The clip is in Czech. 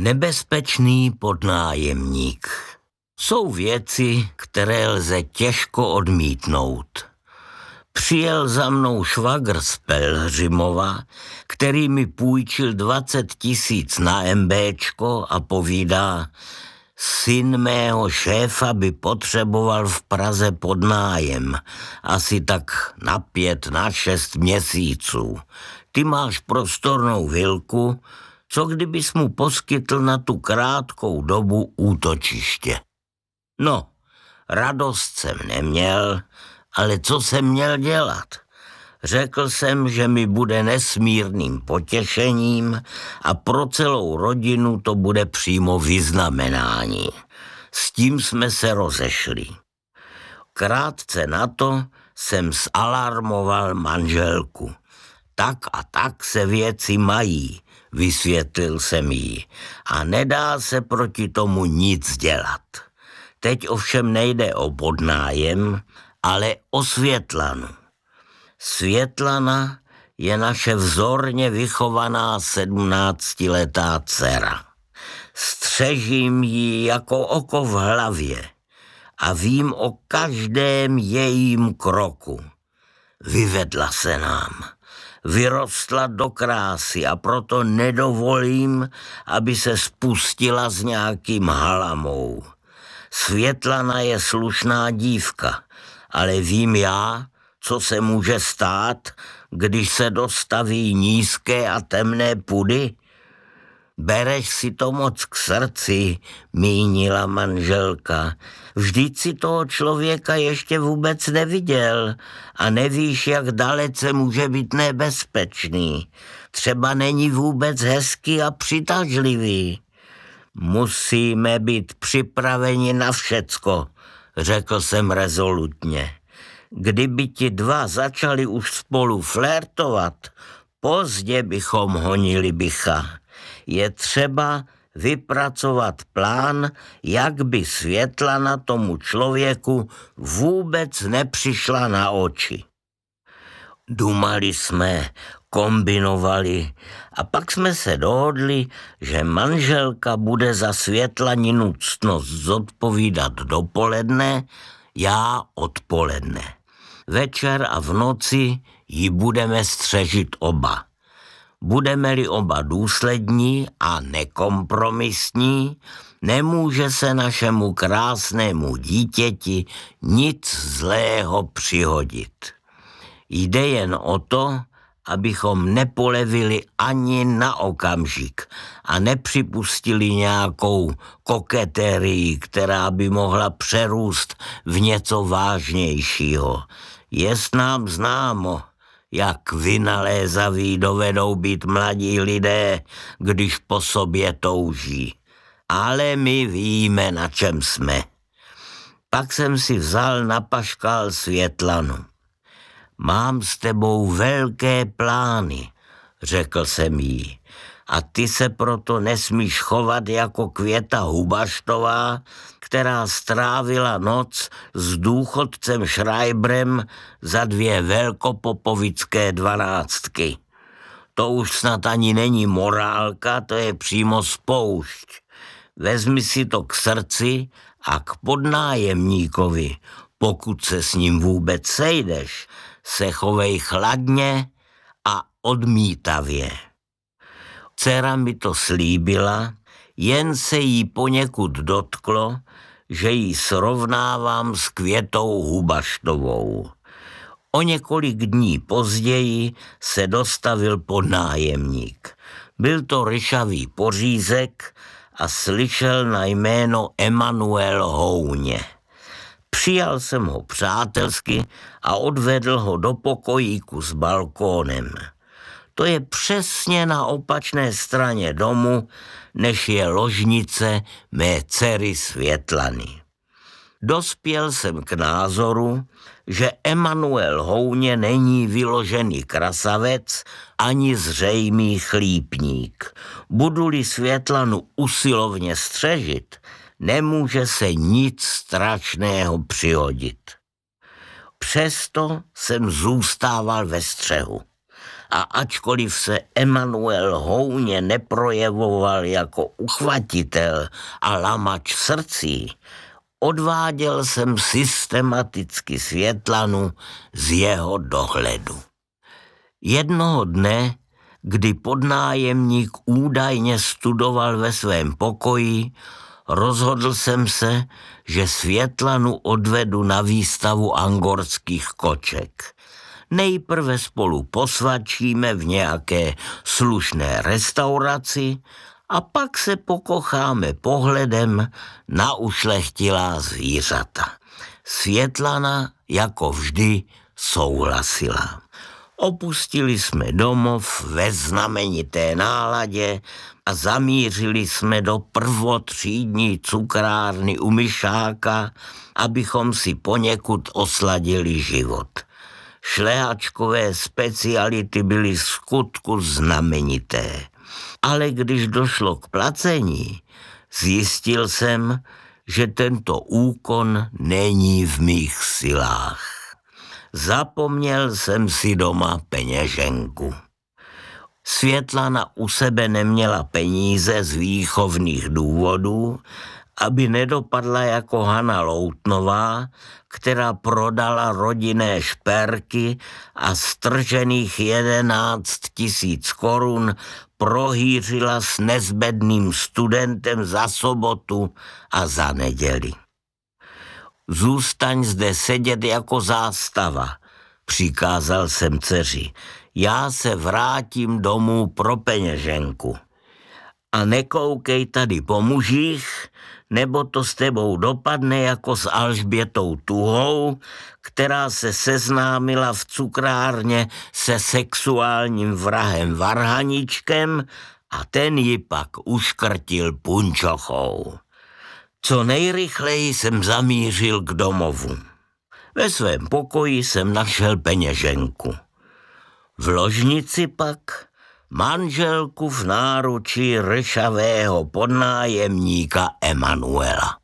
Nebezpečný podnájemník. Jsou věci, které lze těžko odmítnout. Přijel za mnou švagr z Pelhřimova, který mi půjčil 20 000 na MBčko a povídá: syn mého šéfa by potřeboval v Praze podnájem, asi tak na 5, na 6 měsíců. Ty máš prostornou vilku, co kdybys mu poskytl na tu krátkou dobu útočiště? No, radost jsem neměl, ale co jsem měl dělat? Řekl jsem, že mi bude nesmírným potěšením a pro celou rodinu to bude přímo vyznamenání. S tím jsme se rozešli. Krátce na to jsem zalarmoval manželku. Tak a tak se věci mají, vysvětlil jsem jí, a nedá se proti tomu nic dělat. Teď ovšem nejde o podnájem, ale o Světlanu. Světlana je naše vzorně vychovaná 17letá dcera. Střežím ji jako oko v hlavě a vím o každém jejím kroku. Vyvedla se nám, vyrostla do krásy a proto nedovolím, aby se spustila s nějakým halamou. Světlana je slušná dívka, ale vím já, co se může stát, když se dostaví nízké a temné pudy? Bereš si to moc k srdci, mínila manželka. Vždyť si toho člověka ještě vůbec neviděl a nevíš, jak dalece může být nebezpečný. Třeba není vůbec hezký a přitažlivý. Musíme být připraveni na všecko, řekl jsem rezolutně. Kdyby ti dva začali už spolu flirtovat, pozdě bychom honili bycha. Je třeba vypracovat plán, jak by Světlana tomu člověku vůbec nepřišla na oči. Dumali jsme, kombinovali a pak jsme se dohodli, že manželka bude za Světlaninu ctnost zodpovídat dopoledne, já odpoledne. Večer a v noci ji budeme střežit oba. Budeme-li oba důslední a nekompromisní, nemůže se našemu krásnému dítěti nic zlého přihodit. Jde jen o to, abychom nepolevili ani na okamžik a nepřipustili nějakou koketerii, která by mohla přerůst v něco vážnějšího. Jest nám známo, jak vynalézaví dovedou být mladí lidé, když po sobě touží. Ale my víme, na čem jsme. Pak jsem si vzal na paškál Světlanu. Mám s tebou velké plány, řekl jsem jí. A ty se proto nesmíš chovat jako Květa Hubaštová, která strávila noc s důchodcem Schreiberem za 2 velkopopovické 12. To už snad ani není morálka, to je přímo spoušť. Vezmi si to k srdci a k podnájemníkovi, pokud se s ním vůbec sejdeš, se chovej chladně a odmítavě. Dcera mi to slíbila, jen se jí poněkud dotklo, že ji srovnávám s Květou Hubaštovou. O několik dní později se dostavil podnájemník. Byl to ryšavý pořízek a slyšel na jméno Emanuel Houně. Přijal jsem ho přátelsky a odvedl ho do pokojíku s balkónem. To je přesně na opačné straně domu, než je ložnice mé dcery Světlany. Dospěl jsem k názoru, že Emanuel Houně není vyložený krasavec ani zřejmý chlípník. Budu-li Světlanu usilovně střežit, nemůže se nic strašného přihodit. Přesto jsem zůstával ve střehu. a ačkoliv se Emanuel hojně neprojevoval jako uchvatitel a lamač srdcí, odváděl jsem systematicky Světlanu z jeho dohledu. Jednoho dne, kdy podnájemník údajně studoval ve svém pokoji, rozhodl jsem se, že Světlanu odvedu na výstavu angorských koček. Nejprve spolu posvačíme v nějaké slušné restauraci a pak se pokocháme pohledem na ušlechtilá zvířata. Světlana jako vždy souhlasila. Opustili jsme domov ve znamenité náladě a zamířili jsme do prvotřídní cukrárny u Myšáka, abychom si poněkud osladili život. Šlehačkové speciality byly vskutku znamenité. Ale když došlo k placení, zjistil jsem, že tento úkon není v mých silách. Zapomněl jsem si doma peněženku. Světlana u sebe neměla peníze z výchovných důvodů, aby nedopadla jako Hana Loutnová, která prodala rodinné šperky a stržených 11 000 korun prohýřila s nezbedným studentem za sobotu a za neděli. Zůstaň zde sedět jako zástava, přikázal jsem dceři. Já se vrátím domů pro peněženku. A nekoukej tady po mužích, nebo to s tebou dopadne jako s Alžbětou Tuhou, která se seznámila v cukrárně se sexuálním vrahem Varhaničkem a ten ji pak uškrtil punčochou. Co nejrychleji jsem zamířil k domovu. Ve svém pokoji jsem našel peněženku. V ložnici pak manželku v náručí ršavého podnájemníka Emanuela.